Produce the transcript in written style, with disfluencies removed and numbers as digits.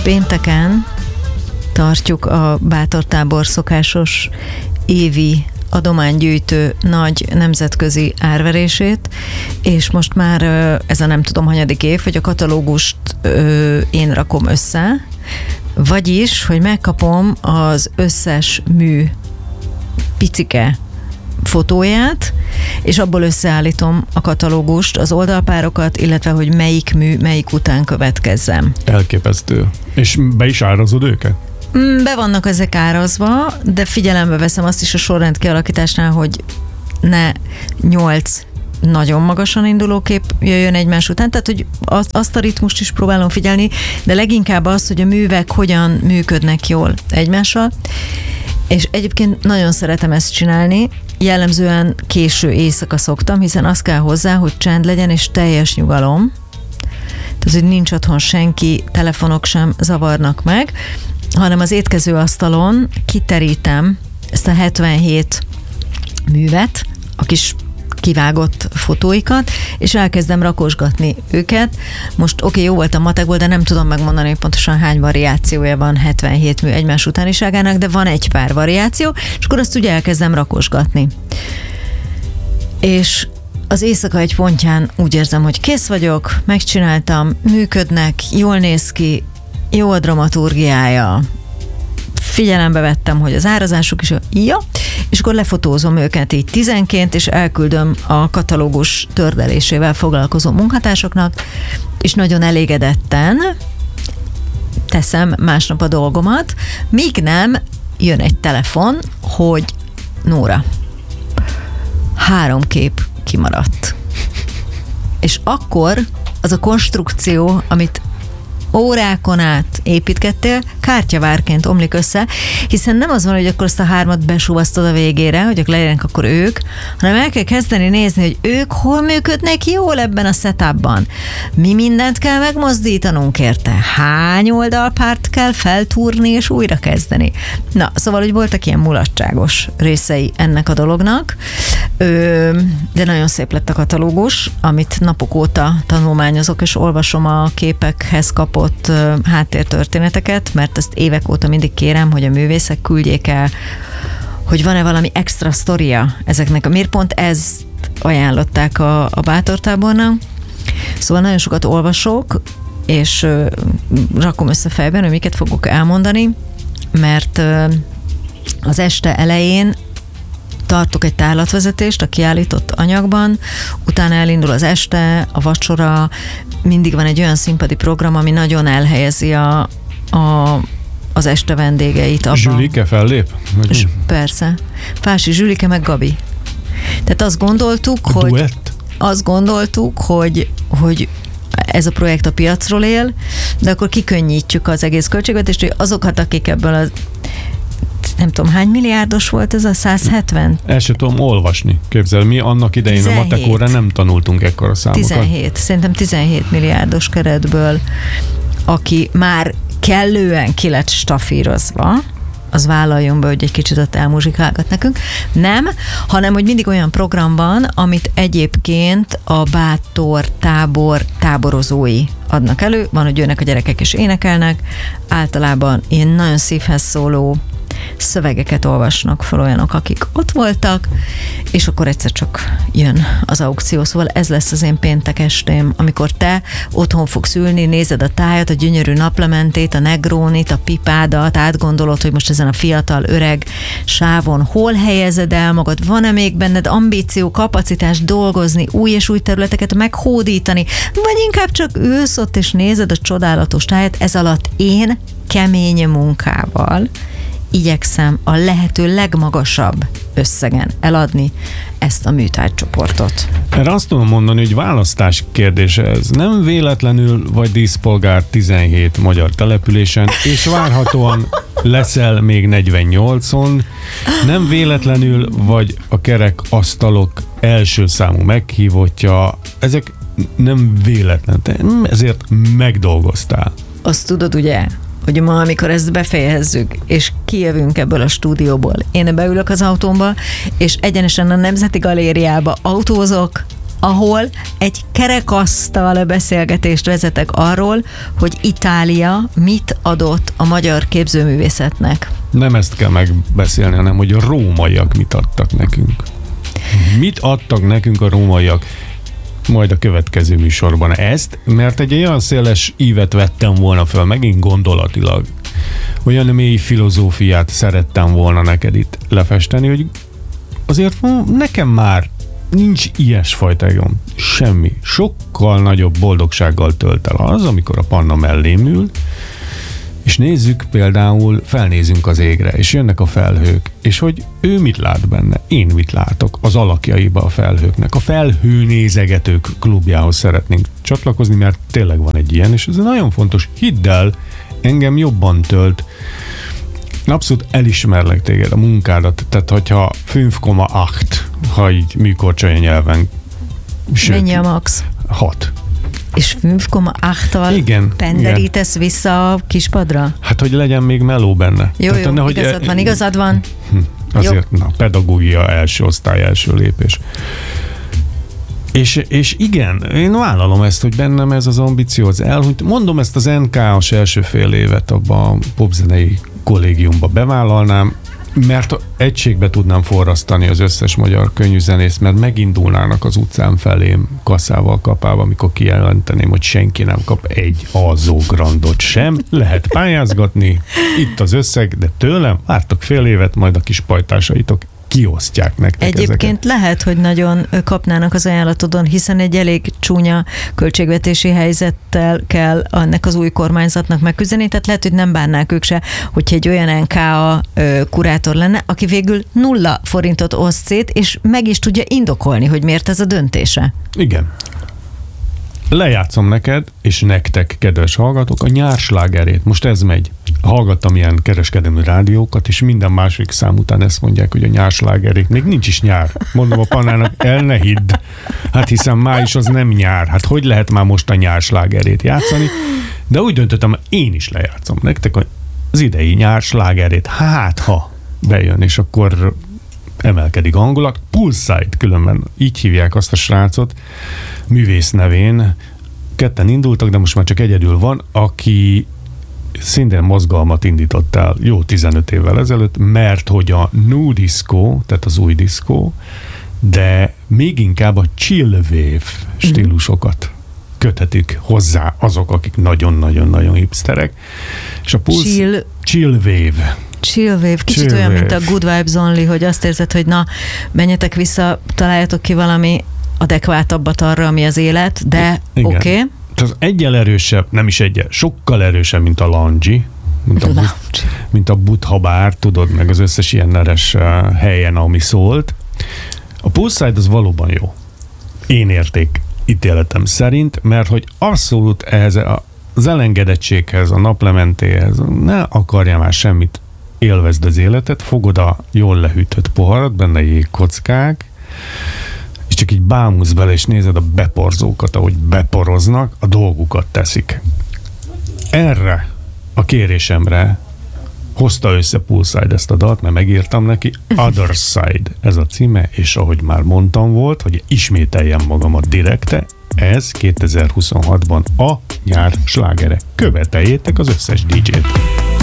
pénteken tartjuk a Bátortábor szokásos évi adománygyűjtő nagy nemzetközi árverését, és most már ez a nem tudom hanyadik év, hogy a katalógust én rakom össze, vagyis, hogy megkapom az összes mű picike fotóját, és abból összeállítom a katalógust, az oldalpárokat, illetve, hogy melyik mű, melyik után következzem. Elképesztő. És be is árazod őket? Be vannak ezek árazva, de figyelembe veszem azt is a sorrend kialakításnál, hogy ne 8 nagyon magasan induló kép jöjjön egymás után, tehát hogy azt a ritmust is próbálom figyelni, de leginkább azt, hogy a művek hogyan működnek jól egymással, és egyébként nagyon szeretem ezt csinálni, jellemzően késő éjszaka szoktam, hiszen az kell hozzá, hogy csend legyen és teljes nyugalom, tehát hogy nincs otthon senki, telefonok sem zavarnak meg, hanem az étkezőasztalon kiterítem ezt a 77 művet, a kis kivágott fotóikat, és elkezdem rakosgatni őket. Most jó volt a matekból, de nem tudom megmondani, hogy pontosan hány variációja van 77 mű egymás utániságának, de van egy pár variáció, és akkor azt ugye elkezdem rakosgatni. És az éjszaka egy pontján úgy érzem, hogy kész vagyok, megcsináltam, működnek, jól néz ki, jó a dramaturgiája, figyelembe vettem, hogy az árazásuk is és akkor lefotózom őket így 10-ként, és elküldöm a katalógus tördelésével foglalkozó munkatársaknak, és nagyon elégedetten teszem másnap a dolgomat, míg nem jön egy telefon, hogy Nóra, 3 kép kimaradt. És akkor az a konstrukció, amit órákon át építgettél, kártyavárként omlik össze, hiszen nem az van, hogy akkor azt a 3 besúvasztod a végére, hogy legyenek akkor ők, hanem el kell kezdeni nézni, hogy ők hol működnek jól ebben a setupban. Mi mindent kell megmozdítanunk érte? Hány oldalpárt kell feltúrni és újra kezdeni? Na, szóval, hogy voltak ilyen mulatságos részei ennek a dolognak, de nagyon szép lett a katalógus, amit napok óta tanulmányozok, és olvasom a képekhez kapott háttértörténeteket, mert ezt évek óta mindig kérem, hogy a művészek küldjék el, hogy van-e valami extra sztoria ezeknek. Miért pont ezt ajánlották a Bátortábornak? Szóval nagyon sokat olvasok, és rakom össze fejben, hogy miket fogok elmondani, mert az este elején tartok egy tárlatvezetést a kiállított anyagban, utána elindul az este, a vacsora, mindig van egy olyan színpadi program, ami nagyon elhelyezi az este vendégeit. Abban. Zsülike fellép? Persze. Fási Zsülike meg Gabi. Tehát azt gondoltuk, hogy ez a projekt a piacról él, de akkor kikönnyítjük az egész költségvetést, hogy azokat, akik ebből a nem tudom, hány milliárdos volt ez a 170? El sem tudom olvasni. Képzel, mi annak idején 17. A matek óra nem tanultunk ekkora számokat. 17. Szerintem 17 milliárdos keretből, aki már kellően ki lett stafírozva, az vállaljon be, hogy egy kicsit ott elmuzsikálgat nekünk. Nem, hanem, hogy mindig olyan program van, amit egyébként a Bátortábor táborozói adnak elő. Van, hogy jönnek a gyerekek és énekelnek. Általában ilyen nagyon szívhez szóló szövegeket olvasnak fel olyanok, akik ott voltak, és akkor egyszer csak jön az aukció. Szóval ez lesz az én péntek estém, amikor te otthon fogsz ülni, nézed a tájat, a gyönyörű naplementét, a negrónit, a pipádat, átgondolod, hogy most ezen a fiatal, öreg sávon hol helyezed el magad, van-e még benned ambíció, kapacitás dolgozni, új és új területeket meghódítani, vagy inkább csak ülsz ott és nézed a csodálatos tájat, ez alatt én kemény munkával igyekszem a lehető legmagasabb összegen eladni ezt a műtárgycsoportot. Erre azt tudom mondani, hogy választás kérdése ez. Nem véletlenül vagy díszpolgár 17 magyar településen, és várhatóan leszel még 48-on. Nem véletlenül vagy a kerek asztalok első számú meghívottja. Ezek nem véletlen. Te ezért megdolgoztál. Azt tudod ugye, hogy ma, amikor ezt befejezzük, és kijövünk ebből a stúdióból, én beülök az autómba, és egyenesen a Nemzeti Galériába autózok, ahol egy kerekasztal beszélgetést vezetek arról, hogy Itália mit adott a magyar képzőművészetnek. Nem ezt kell megbeszélni, hanem hogy a rómaiak mit adtak nekünk. Mit adtak nekünk a rómaiak? Majd a következő műsorban ezt, mert egy olyan széles ívet vettem volna föl, megint gondolatilag. Olyan mély filozófiát szerettem volna neked itt lefesteni, hogy azért nekem már nincs ilyesfajta egóm. Semmi. Sokkal nagyobb boldogsággal tölt el az, amikor a Panna mellém ül, és nézzük például, felnézünk az égre, és jönnek a felhők, és hogy ő mit lát benne, én mit látok az alakjaiba a felhőknek. A felhőnézegetők klubjához szeretnénk csatlakozni, mert tényleg van egy ilyen, és ez nagyon fontos. Hidd el, engem jobban tölt. Abszolút elismerlek téged, a munkádat, tehát hogyha 5,8, ha így műkorcsolya nyelven. Mennyi a max? 6. És 5,8-tal penderítesz vissza a kispadra? Hát, hogy legyen még meló benne. Jó, tehát, igazad van. Azért, jó. Pedagógia első osztály, első lépés. És igen, én vállalom ezt, hogy bennem ez az ambíció, az elhunyt. Mondom, ezt az NK-as első fél évet abban a popzenei kollégiumba bevállalnám, mert egységbe tudnám forrasztani az összes magyar könnyűzenészt, mert megindulnának az utcán felém kasszával kapálva, amikor kijelenteném, hogy senki nem kap egy alzógrandot sem. Lehet pályázgatni, itt az összeg, de tőlem vártok fél évet, majd a kis pajtásaitok kiosztják nektek Egyébként ezeket. Lehet, hogy nagyon kapnának az ajánlatodon, hiszen egy elég csúnya költségvetési helyzettel kell ennek az új kormányzatnak megküzdeni, tehát lehet, hogy nem bánnák ők se, hogyha egy olyan NKA kurátor lenne, aki végül 0 forintot oszt szét, és meg is tudja indokolni, hogy miért ez a döntése. Igen. Lejátszom neked, és nektek, kedves hallgatók, a nyárslágerét. Most ez megy. Hallgattam ilyen kereskedelmi rádiókat, és minden másik szám után ezt mondják, hogy a nyárslágerét. Még nincs is nyár. Mondom a Pannának, el ne hidd. Hát hiszen május az nem nyár. Hát hogy lehet már most a nyárslágerét játszani? De úgy döntöttem, én is lejátszom nektek az idei nyárslágerét. Hát ha bejön, és akkor emelkedik a hangulat. Poolside, különben így hívják azt a srácot, művész nevén. Ketten indultak, de most már csak egyedül van, aki szintén mozgalmat indított el jó 15 évvel ezelőtt, mert hogy a new disco, tehát az új diszkó, de még inkább a chill wave stílusokat köthetik hozzá azok, akik nagyon-nagyon-nagyon hipsterek. És a chill wave. Chill wave, kicsit olyan, mint a Good Vibes Only, hogy azt érzed, hogy na, menjetek vissza, találjatok ki valami adekvátabbat arra, ami az élet, de oké. Az egyel erősebb, nem is egyel, sokkal erősebb, mint a Langi, mint a Buddha bár, tudod, meg az összes ilyen neres helyen, ami szólt. A Poolside az valóban jó. Én érték ítéletem szerint, mert hogy abszolút ehhez az elengedettséghez, a naplementéhez ne akarja már semmit, élvezd az életet, fogod a jól lehűtött poharat, benne jégkockák, és csak így bámulsz bele, és nézed a beporzókat, ahogy beporoznak, a dolgukat teszik. Erre a kérésemre hozta össze Poolside ezt a dalt, mert megírtam neki, Other Side, ez a címe, és ahogy már mondtam volt, hogy ismételjem magamat direkte, ez 2026-ban a nyár slágere. Követeljétek az összes DJ-t.